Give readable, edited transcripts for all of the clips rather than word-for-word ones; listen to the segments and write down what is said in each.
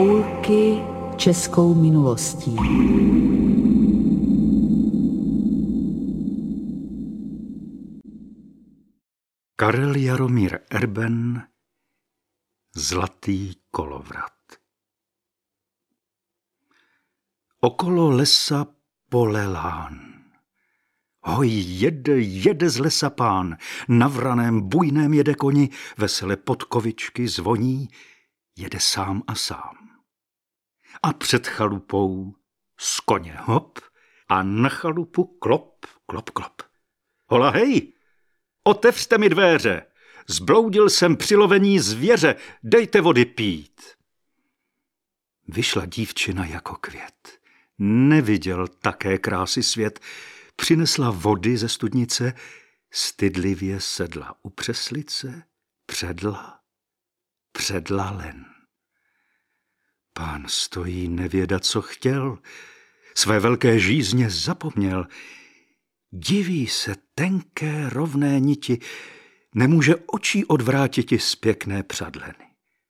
Půlky českou minulostí. Karel Jaromír Erben, Zlatý kolovrat. Okolo lesa pole lán. Hoj, jede z lesa pán, na vraném bujném jede koni, vesele podkovičky zvoní, jede sám a sám. A před chalupou z koně hop a na chalupu klop, klop, klop. Hola hej, otevřte mi dvéře, zbloudil jsem při lovení zvěře, dejte vody pít. Vyšla dívčina jako květ, neviděl také krásy svět, přinesla vody ze studnice, stydlivě sedla u přeslice, předla len. Pán stojí, nevěda, co chtěl, své velké žízně zapomněl. Diví se tenké rovné niti, nemůže očí odvrátiti z pěkné přadleny.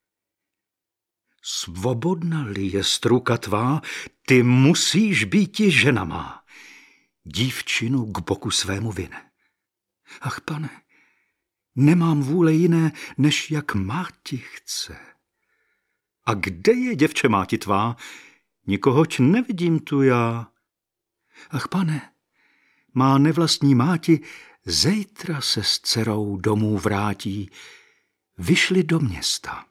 Svobodna-li je struka tvá, ty musíš býti žena má. Dívčinu k boku svému vine. Ach, pane, nemám vůle jiné, než jak máti chce. A kde je, děvče, máti tvá? Nikohoť nevidím tu já. Ach, pane, má nevlastní máti zejtra se s dcerou domů vrátí. Vyšli do města.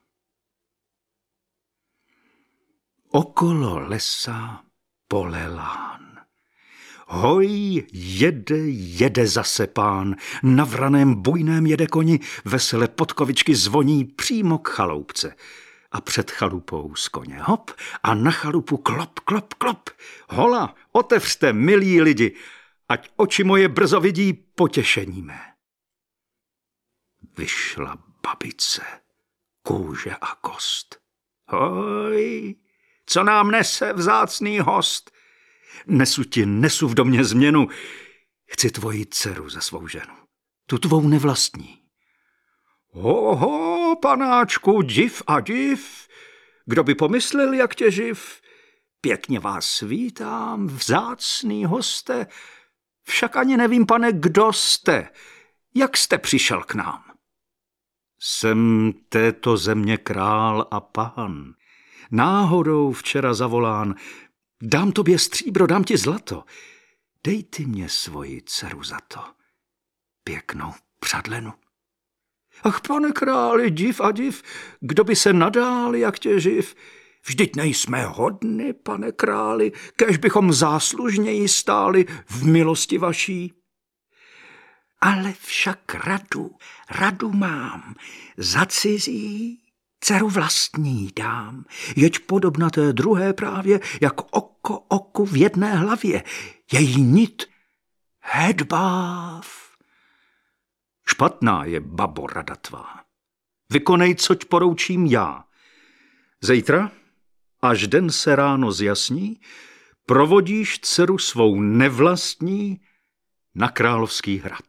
Okolo lesa pole lán. Hoj, jede zase pán, na vraném bujném jede koni, vesele podkovičky zvoní přímo k chaloupce. A před chalupou z koně hop a na chalupu klop, klop, klop. Hola, otevřte, milí lidi, ať oči moje brzo vidí potěšení mé. Vyšla babice, kůže a kost. Hoj, co nám nese vzácný host? Nesu v domě změnu, chci tvoji dceru za svou ženu, tu tvou nevlastní. Ho, panáčku, div a div, kdo by pomyslel, jak tě živ? Pěkně vás vítám, vzácný hoste, však ani nevím, pane, kdo jste, jak jste přišel k nám? Jsem této země král a pán, náhodou včera zavolán, dám tobě stříbro, dám ti zlato, dej ty mě svoji dceru za to, pěknou přadlenu. Ach, pane králi, div a div, kdo by se nadál, jak tě živ? Vždyť nejsme hodny, pane králi, kéž bychom záslužněji stáli v milosti vaší. Ale však radu mám, za cizí dceru vlastní dám, jeď podobna té druhé právě, jak oko oku v jedné hlavě, její nit hedbáv. Špatná je, babo, rada tvá. Vykonej, coť poroučím já. Zejtra, až den se ráno zjasní, provodíš dceru svou nevlastní na královský hrad.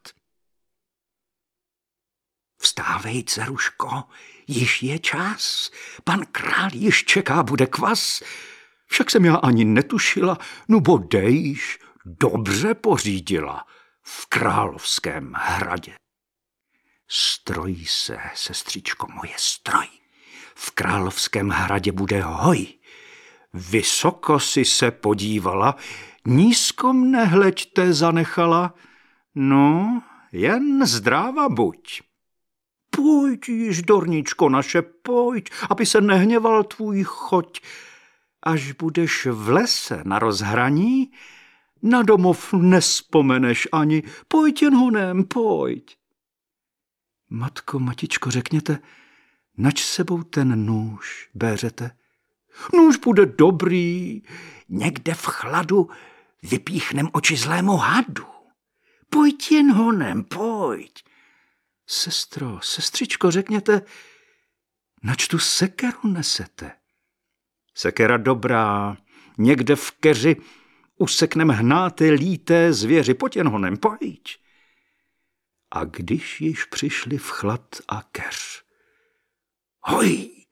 Vstávej, dceruško, již je čas, pan král již čeká, bude kvas. Však jsem já ani netušila, no bodejš, dobře pořídila v královském hradě. Stroj se, sestřičko moje, stroj. V královském hradě bude hoj. Vysoko si se podívala, nízko mne hleďte zanechala. No, jen zdráva buď. Pojď již, dorničko naše, pojď, aby se nehněval tvůj choť. Až budeš v lese na rozhraní, na domov nespomeneš ani. Pojď jen honem, pojď. Matko, matičko, řekněte, nač sebou ten nůž béřete? Nůž bude dobrý, někde v chladu vypíchnem oči zlému hadu. Pojď jen honem, pojď. Sestro, sestřičko, řekněte, nač tu sekeru nesete? Sekera dobrá, někde v keři useknem hnáté líté zvěři, pojď jen honem, pojď. A když již přišli v chlad a keř, hoj,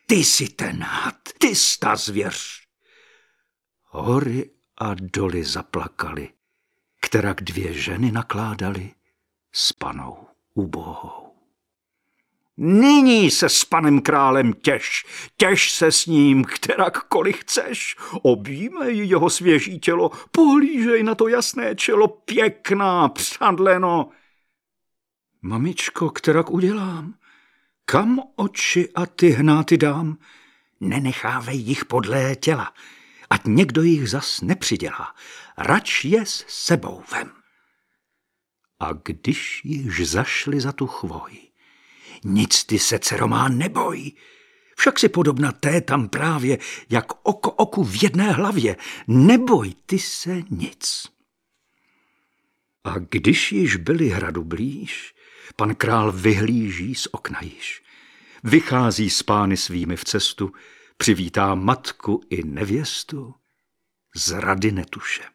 ty jsi ten had, ty jsi ta zvěř. Hory a doly zaplakaly, kterak 2 ženy nakládaly s panou ubohou. Nyní se s panem králem těš se s ním, kterakkoliv chceš. Objímej jeho svěží tělo, pohlížej na to jasné čelo, pěkná, přadleno. Mamičko, kterak udělám? Kam oči a ty hnáty dám? Nenechávej jich podlé těla, ať někdo jich zas nepřidělá. Rač je s sebou vem. A když již zašli za tu chvoj, nic ty se, dcero má, neboj. Však si podobna té tam právě, jak oko oku v jedné hlavě. Neboj ty se nic. A když již byli hradu blíž, pan král vyhlíží z okna již. Vychází s pány svými v cestu, přivítá matku i nevěstu, z rady netuše.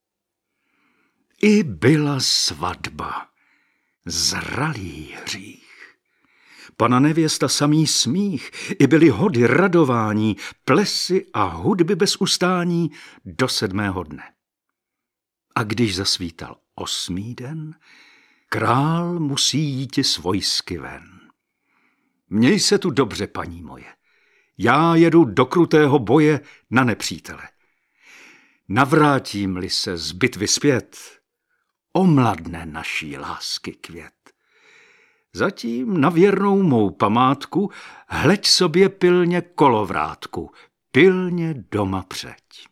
I byla svatba, zralý hřích. Pana nevěsta samý smích, i byly hody radování, plesy a hudby bez ustání do 7. dne. A když zasvítal 8. den, král musí jíti s vojsky ven. Měj se tu dobře, paní moje, já jedu do krutého boje na nepřítele. Navrátím-li se z bitvy zpět, omladne naší lásky květ. Zatím na věrnou mou památku hleď sobě pilně kolovrátku, pilně doma přeď.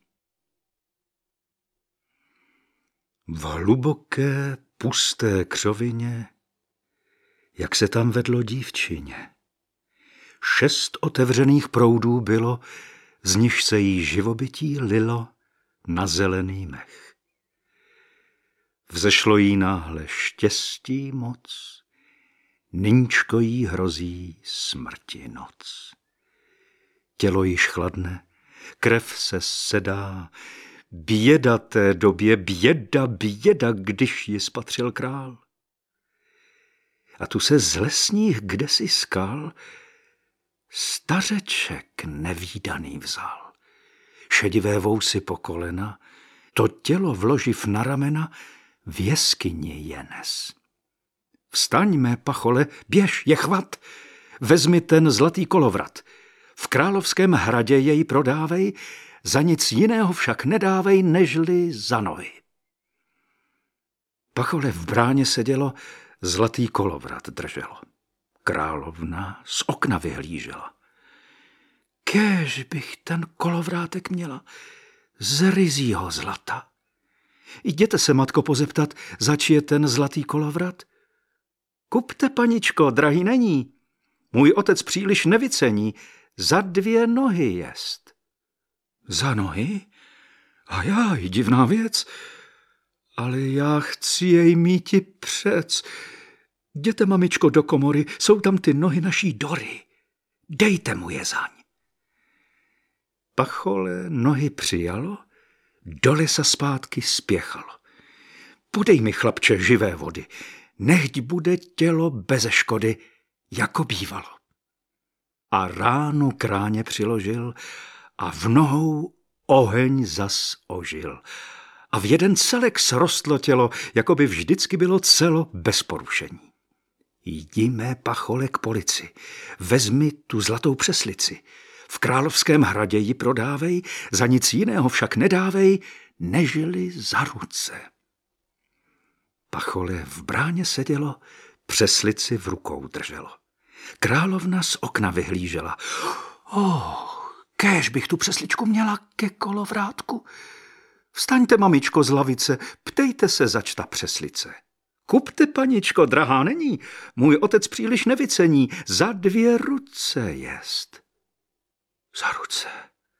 V hluboké, pusté křovině, jak se tam vedlo dívčině, 6 otevřených proudů bylo, z nichž se jí živobytí lilo na zelený mech. Vzešlo jí náhle štěstí moc, nyníčko jí hrozí smrti noc. Tělo již chladne, krev se sedá, běda té době, běda, když ji spatřil král. A tu se z lesních kdesi skal stařeček nevídaný vzal. Šedivé vousy po kolena, to tělo vloživ na ramena, v jeskyni je nes. Vstaň, mé pachole, běž, je chvat, vezmi ten zlatý kolovrat. V královském hradě jej prodávej, za nic jiného však nedávej, nežli za nohy. Pachole v bráně sedělo, zlatý kolovrat drželo. Královna z okna vyhlížela. Kéž bych ten kolovrátek měla z ryzího zlata. Jděte se, matko, pozeptat, zač je ten zlatý kolovrat? Kupte, paničko, drahý není. Můj otec příliš nevycení, za 2 nohy jest. Za nohy? A já, divná věc. Ale já chci jej míti přec. Jděte, mamičko, do komory, jsou tam ty nohy naší Dory. Dejte mu je zaň. Pachole nohy přijalo, do lesa zpátky spěchalo. Podej mi, chlapče, živé vody, nechť bude tělo beze škody, jako bývalo. A ránu kráně přiložil a v nohou oheň zas ožil. A v jeden celek srostlo tělo, jako by vždycky bylo celo bez porušení. Jdi, mé pachole, k polici, vezmi tu zlatou přeslici, v královském hradě ji prodávej, za nic jiného však nedávej, nežili za ruce. Pachole v bráně sedělo, přeslici v rukou drželo. Královna z okna vyhlížela. Kéž bych tu přesličku měla ke kolovrátku. Vstaňte, mamičko, z lavice, ptejte se, zač ta přeslice. Kupte, paničko, drahá není, můj otec příliš nevycení, za 2 ruce jest. Za ruce?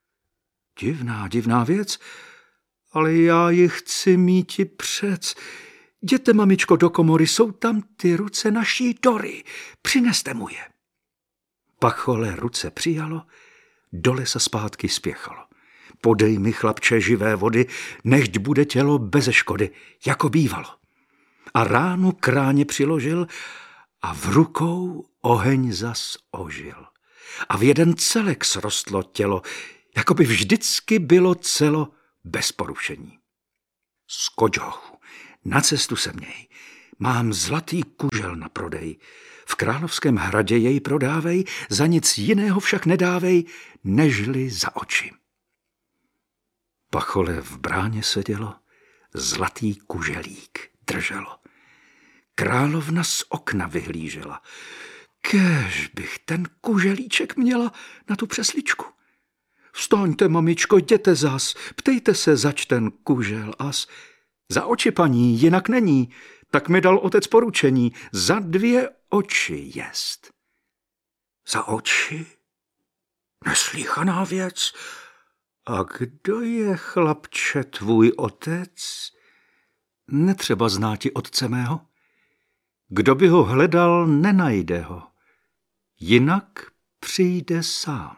Divná věc, ale já ji chci míti přec. Jděte, mamičko, do komory, jsou tam ty ruce naší Dory, přineste mu je. Pachole ruce přijalo, do lesa zpátky spěchalo. Podej mi, chlapče, živé vody, nechť bude tělo beze škody, jako bývalo. A ránu kráně přiložil a v rukou oheň zas ožil. a v jeden celek srostlo tělo, jako by vždycky bylo celo bez porušení. Skoďohu, na cestu se měj, mám zlatý kužel na prodej, v Královském hradě jej prodávej, za nic jiného však nedávej, nežli za oči. Pachole v bráně sedělo, zlatý kuželík drželo. Královna z okna vyhlížela. Kéž bych ten kuželíček měla na tu přesličku. Vstaňte, mamičko, jděte zas, ptejte se, zač ten kužel as. Za oči, paní, jinak není, tak mi dal otec poručení, za 2 oči jest. Za oči? Neslýchaná věc. A kdo je, chlapče, tvůj otec? Netřeba znáti otce mého. Kdo by ho hledal, nenajde ho. Jinak přijde sám.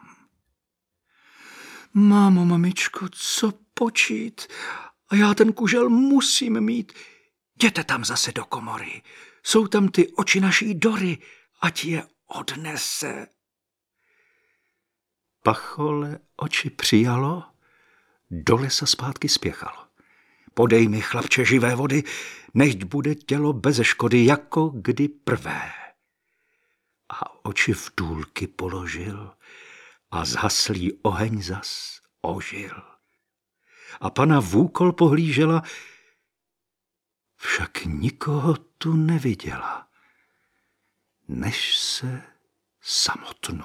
Mámo, mamičko, co počít? A já ten kužel musím mít. Jděte tam zase do komory. Jsou tam ty oči naší Dory, ať je odnese. Pachole oči přijalo, do lesa zpátky spěchalo. Podej mi, chlapče, živé vody, nechť bude tělo beze škody, jako kdy prvé. A oči v důlky položil a zhaslý oheň zas ožil. A pana v úkol pohlížela, však nikoho tu neviděla, než se samotnu.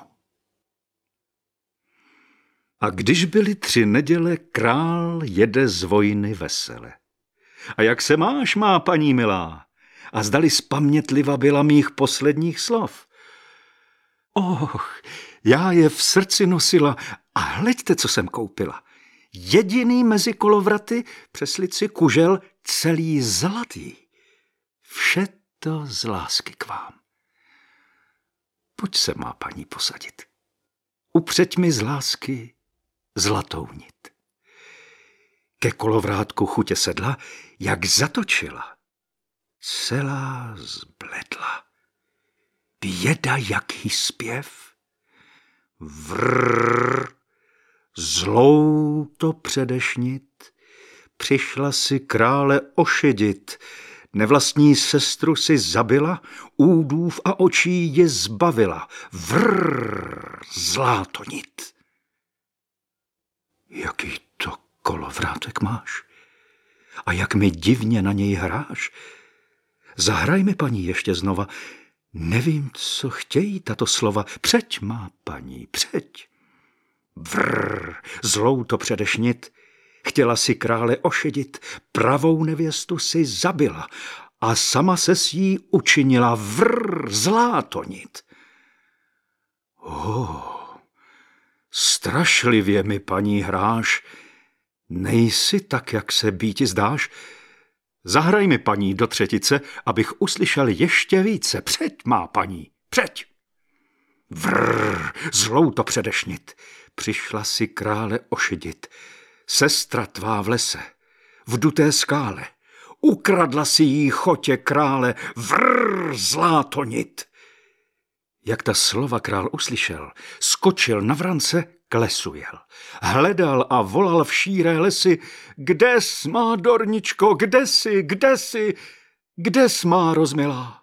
A když byly 3 neděle, král jede z vojny vesele. A jak se máš, má paní milá? A zdali spamětliva byla mých posledních slov? Och, já je v srdci nosila a hleďte, co jsem koupila. Jediný mezi kolovraty, přeslici, kužel, celý zlatý. Vše to z lásky k vám. Pojď se, má paní, posadit. Upřeď mi z lásky zlatou nit. Ke kolovrátku chutě sedla, jak zatočila. Celá zbledla. Běda, jaký zpěv. Vrrr, zlou to předešnit, přišla si krále ošidit, nevlastní sestru si zabila, údův a očí je zbavila. Vrrr, zlátonit. Jaký to kolovrátek máš? A jak mi divně na něj hráš? Zahraj mi, paní, ještě znova. Nevím, co chtějí tato slova. Přeď, má paní, přeď. Vrrr, zlou to předešnit. Chtěla si krále ošidit, pravou nevěstu si zabila a sama se s jí učinila vrrr, zlátonit. Strašlivě mi, paní, hráš, nejsi tak, jak se býti zdáš. Zahraj mi, paní, do třetice, abych uslyšel ještě více. Přeď, má paní, přeď. Vrrr, zlou to předešnit. Přišla si krále ošidit. Sestra tvá v lese, v duté skále. Ukradla si jí chotě krále. Vrrr, zlátonit. Jak ta slova král uslyšel, skočil na vrance, k lesu jel. Hledal a volal v šíré lesy, kdes, má Dorničko, kdes, má rozmilá?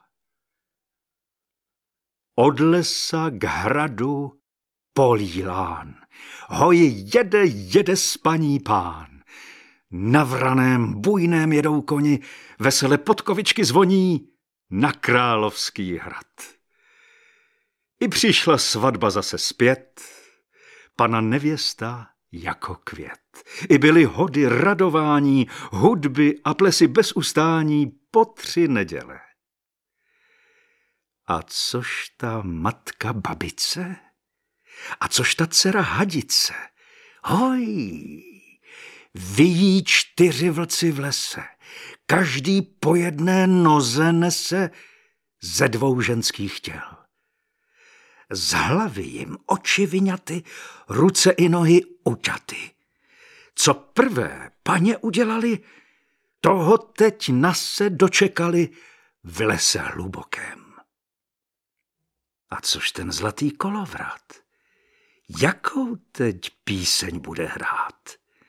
Od lesa k hradu polílán, hoj jede spaní pán. Na vraném bujném jedou koni, vesele podkovičky zvoní na Královský hrad. I přišla svatba zase zpět, pana nevěsta jako květ. I byly hody, radování, hudby a plesy bez ustání po 3 neděle. A což ta matka babice? A což ta dcera hadice? Hoj, vyjí 4 vlci v lese, každý po jedné noze nese ze 2 ženských těl. Z hlavy jim oči vyňaty, ruce i nohy uťaty. Co prvé paně udělali, toho teď nase dočekali v lese hlubokém. A což ten zlatý kolovrat? Jakou teď píseň bude hrát?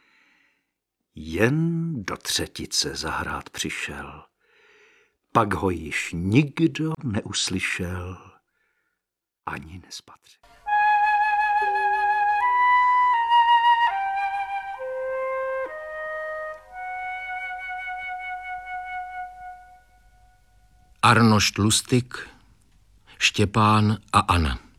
Jen do třetice zahrát přišel, pak ho již nikdo neuslyšel ani nespatřil. Arnošt Lustig, Štěpán a Anna.